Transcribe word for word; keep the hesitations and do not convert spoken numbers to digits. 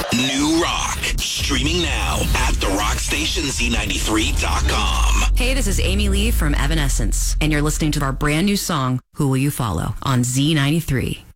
New rock. Streaming now at the rock station Z ninety-three dot com. Hey, this is Amy Lee from Evanescence, and you're listening to our brand new song, Who Will You Follow, on Z ninety-three.